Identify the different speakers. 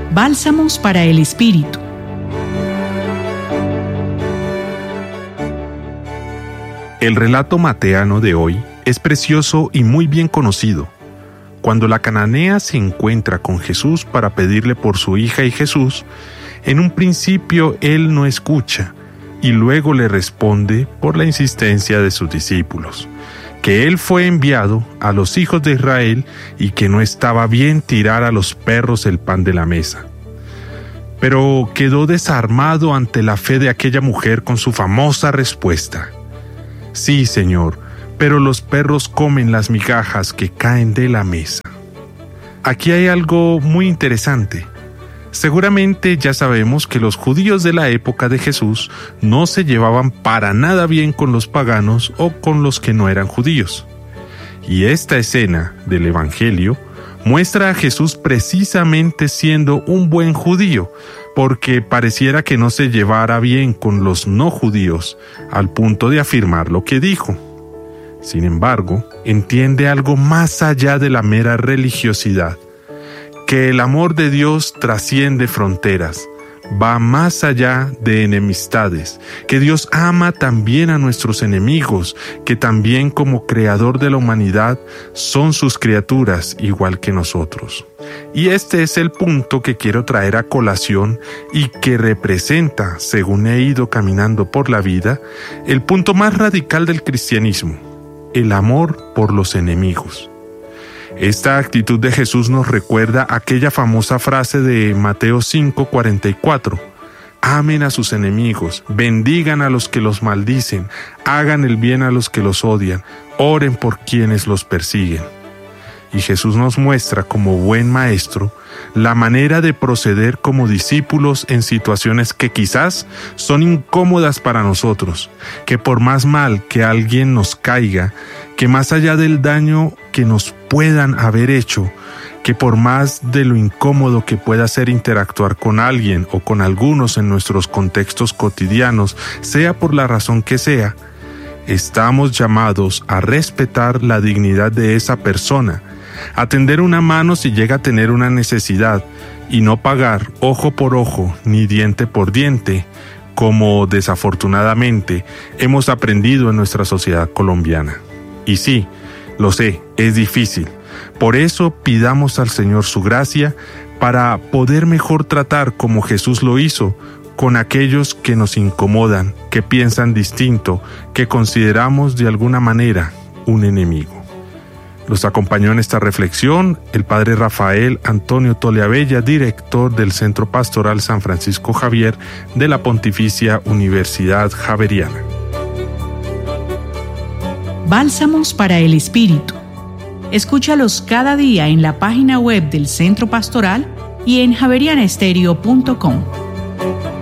Speaker 1: Bálsamos para el Espíritu.
Speaker 2: El relato mateano de hoy es precioso y muy bien conocido. Cuando la cananea se encuentra con Jesús para pedirle por su hija y Jesús, en un principio él no escucha y luego le responde por la insistencia de sus discípulos, que él fue enviado a los hijos de Israel y que no estaba bien tirar a los perros el pan de la mesa. Pero quedó desarmado ante la fe de aquella mujer con su famosa respuesta: «Sí, Señor, pero los perros comen las migajas que caen de la mesa». Aquí hay algo muy interesante. Seguramente ya sabemos que los judíos de la época de Jesús no se llevaban para nada bien con los paganos o con los que no eran judíos. Y esta escena del Evangelio muestra a Jesús precisamente siendo un buen judío, porque pareciera que no se llevara bien con los no judíos, al punto de afirmar lo que dijo. Sin embargo, entiende algo más allá de la mera religiosidad, que el amor de Dios trasciende fronteras, va más allá de enemistades, que Dios ama también a nuestros enemigos, que también como creador de la humanidad son sus criaturas igual que nosotros. Y este es el punto que quiero traer a colación y que representa, según he ido caminando por la vida, el punto más radical del cristianismo: el amor por los enemigos. Esta actitud de Jesús nos recuerda aquella famosa frase de Mateo 5:44: «Amen a sus enemigos, bendigan a los que los maldicen, hagan el bien a los que los odian, oren por quienes los persiguen». Y Jesús nos muestra como buen maestro la manera de proceder como discípulos en situaciones que quizás son incómodas para nosotros, que por más mal que alguien nos caiga, que más allá del daño que nos puedan haber hecho, que por más de lo incómodo que pueda ser interactuar con alguien o con algunos en nuestros contextos cotidianos, sea por la razón que sea, estamos llamados a respetar la dignidad de esa persona, a tender una mano si llega a tener una necesidad y no pagar ojo por ojo ni diente por diente, como desafortunadamente hemos aprendido en nuestra sociedad colombiana. Y sí, lo sé, es difícil. Por eso pidamos al Señor su gracia para poder mejor tratar como Jesús lo hizo con aquellos que nos incomodan, que piensan distinto, que consideramos de alguna manera un enemigo. Los acompañó en esta reflexión el Padre Rafael Antonio Toliabella, director del Centro Pastoral San Francisco Javier de la Pontificia Universidad Javeriana.
Speaker 1: Bálsamos para el Espíritu. Escúchalos cada día en la página web del Centro Pastoral y en javerianestereo.com.